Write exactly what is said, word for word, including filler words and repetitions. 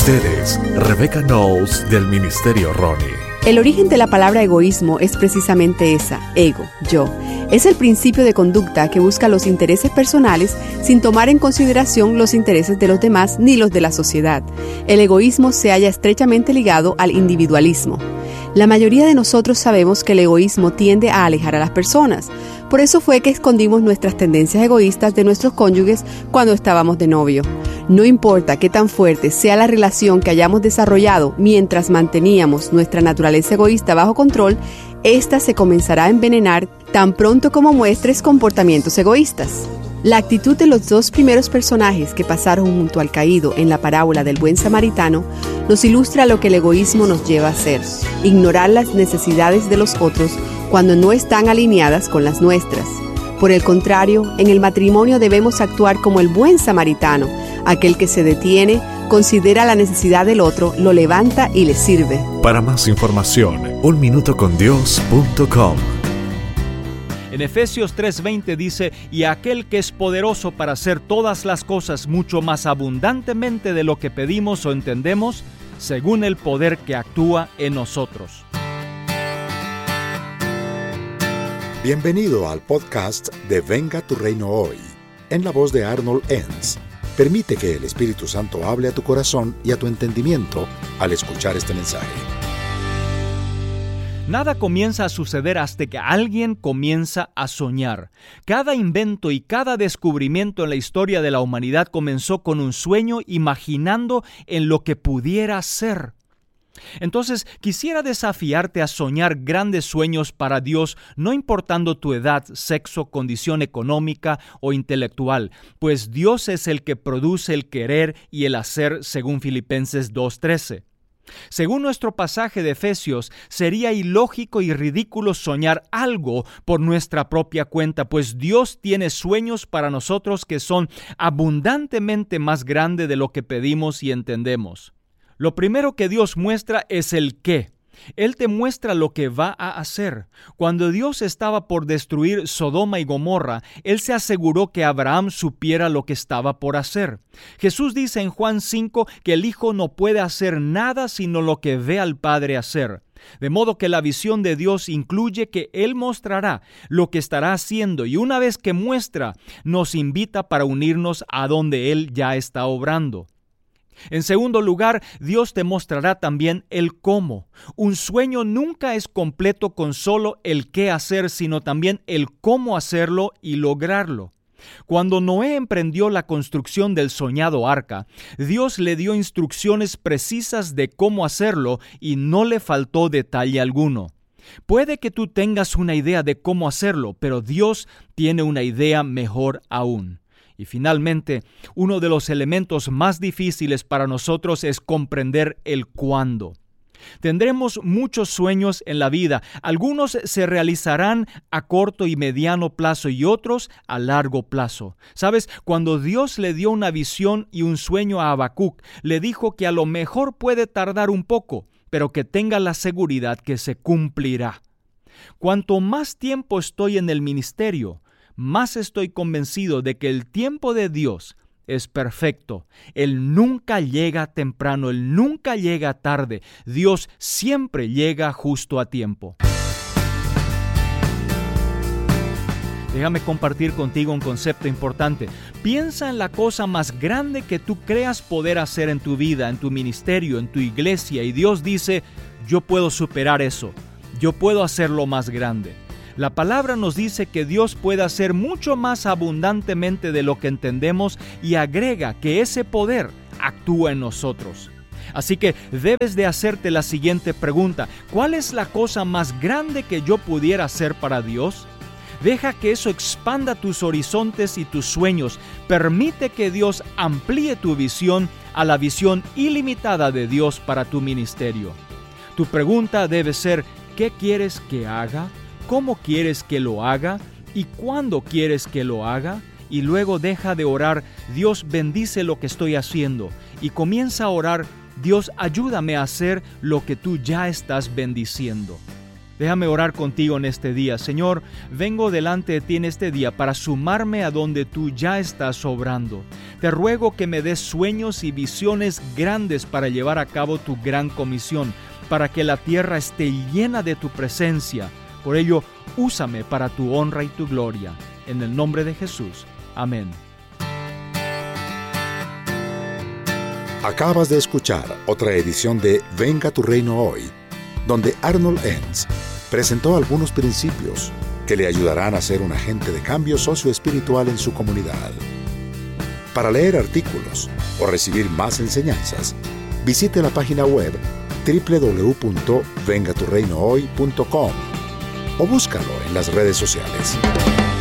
ustedes, Rebecca Knowles del Ministerio Ronnie. El origen de la palabra egoísmo es precisamente esa, ego, yo. Es el principio de conducta que busca los intereses personales sin tomar en consideración los intereses de los demás ni los de la sociedad. El egoísmo se halla estrechamente ligado al individualismo. La mayoría de nosotros sabemos que el egoísmo tiende a alejar a las personas. Por eso fue que escondimos nuestras tendencias egoístas de nuestros cónyuges cuando estábamos de novio. No importa qué tan fuerte sea la relación que hayamos desarrollado mientras manteníamos nuestra naturaleza egoísta bajo control, ésta se comenzará a envenenar tan pronto como muestres comportamientos egoístas. La actitud de los dos primeros personajes que pasaron junto al caído en la parábola del buen samaritano nos ilustra lo que el egoísmo nos lleva a hacer: ignorar las necesidades de los otros cuando no están alineadas con las nuestras. Por el contrario, en el matrimonio debemos actuar como el buen samaritano, aquel que se detiene, considera la necesidad del otro, lo levanta y le sirve. Para más información, un minuto con dios punto com. En Efesios tres veinte dice: y aquel que es poderoso para hacer todas las cosas mucho más abundantemente de lo que pedimos o entendemos, según el poder que actúa en nosotros. Bienvenido al podcast de Venga tu Reino Hoy, en la voz de Arnold Enns. Permite que el Espíritu Santo hable a tu corazón y a tu entendimiento al escuchar este mensaje. Nada comienza a suceder hasta que alguien comienza a soñar. Cada invento y cada descubrimiento en la historia de la humanidad comenzó con un sueño, imaginando en lo que pudiera ser. Entonces, quisiera desafiarte a soñar grandes sueños para Dios, no importando tu edad, sexo, condición económica o intelectual, pues Dios es el que produce el querer y el hacer, según Filipenses dos trece. Según nuestro pasaje de Efesios, sería ilógico y ridículo soñar algo por nuestra propia cuenta, pues Dios tiene sueños para nosotros que son abundantemente más grandes de lo que pedimos y entendemos. Lo primero que Dios muestra es el qué. Él te muestra lo que va a hacer. Cuando Dios estaba por destruir Sodoma y Gomorra, Él se aseguró que Abraham supiera lo que estaba por hacer. Jesús dice en Juan cinco que el Hijo no puede hacer nada sino lo que ve al Padre hacer. De modo que la visión de Dios incluye que Él mostrará lo que estará haciendo, y una vez que muestra, nos invita para unirnos a donde Él ya está obrando. En segundo lugar, Dios te mostrará también el cómo. Un sueño nunca es completo con solo el qué hacer, sino también el cómo hacerlo y lograrlo. Cuando Noé emprendió la construcción del soñado arca, Dios le dio instrucciones precisas de cómo hacerlo y no le faltó detalle alguno. Puede que tú tengas una idea de cómo hacerlo, pero Dios tiene una idea mejor aún. Y finalmente, uno de los elementos más difíciles para nosotros es comprender el cuándo. Tendremos muchos sueños en la vida. Algunos se realizarán a corto y mediano plazo y otros a largo plazo. ¿Sabes? Cuando Dios le dio una visión y un sueño a Habacuc, le dijo que a lo mejor puede tardar un poco, pero que tenga la seguridad que se cumplirá. Cuanto más tiempo estoy en el ministerio, más estoy convencido de que el tiempo de Dios es perfecto. Él nunca llega temprano, Él nunca llega tarde. Dios siempre llega justo a tiempo. Déjame compartir contigo un concepto importante. Piensa en la cosa más grande que tú creas poder hacer en tu vida, en tu ministerio, en tu iglesia, y Dios dice: yo puedo superar eso, yo puedo hacerlo más grande. La palabra nos dice que Dios puede hacer mucho más abundantemente de lo que entendemos y agrega que ese poder actúa en nosotros. Así que debes de hacerte la siguiente pregunta: ¿cuál es la cosa más grande que yo pudiera hacer para Dios? Deja que eso expanda tus horizontes y tus sueños. Permite que Dios amplíe tu visión a la visión ilimitada de Dios para tu ministerio. Tu pregunta debe ser: ¿qué quieres que haga? ¿Cómo quieres que lo haga? ¿Y cuándo quieres que lo haga? Y luego deja de orar: Dios, bendice lo que estoy haciendo. Y comienza a orar: Dios, ayúdame a hacer lo que tú ya estás bendiciendo. Déjame orar contigo en este día. Señor, vengo delante de ti en este día para sumarme a donde tú ya estás obrando. Te ruego que me des sueños y visiones grandes para llevar a cabo tu gran comisión, para que la tierra esté llena de tu presencia. Por ello, úsame para tu honra y tu gloria. En el nombre de Jesús. Amén. Acabas de escuchar otra edición de Venga tu Reino Hoy, donde Arnold Enns presentó algunos principios que le ayudarán a ser un agente de cambio socioespiritual en su comunidad. Para leer artículos o recibir más enseñanzas, visite la página web doble u doble u doble u punto venga tu reino hoy punto com o búscalo en las redes sociales.